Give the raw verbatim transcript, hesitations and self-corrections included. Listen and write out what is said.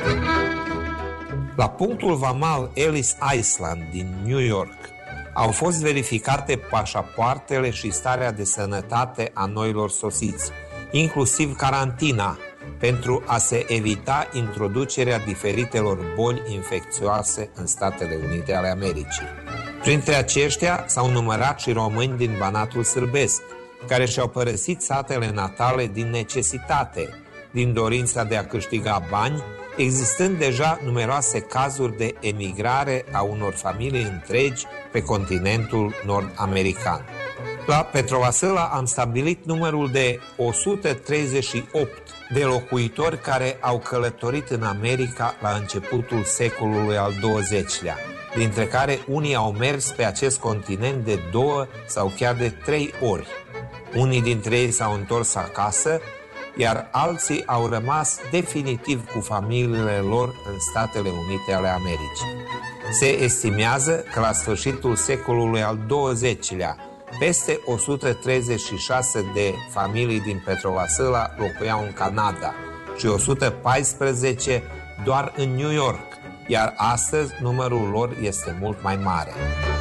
La punctul vamal Ellis Island din New York au fost verificate pașapoartele și starea de sănătate a noilor sosiți, inclusiv carantina, pentru a se evita introducerea diferitelor boli infecțioase în Statele Unite ale Americii. Printre aceștia s-au numărat și români din Banatul Sârbesc, care și-au părăsit satele natale din necesitate, din dorința de a câștiga bani, existând deja numeroase cazuri de emigrare a unor familii întregi pe continentul nord-american. La Petrovasâla am stabilit numărul de o sută treizeci și opt de locuitori care au călătorit în America la începutul secolului al douăzecilea, dintre care unii au mers pe acest continent de două sau chiar de trei ori. Unii dintre ei s-au întors acasă, iar alții au rămas definitiv cu familiile lor în Statele Unite ale Americii. Se estimează că la sfârșitul secolului al douăzecilea, peste o sută treizeci și șase de familii din Petrovasâla locuiau în Canada și o sută paisprezece doar în New York, iar astăzi numărul lor este mult mai mare.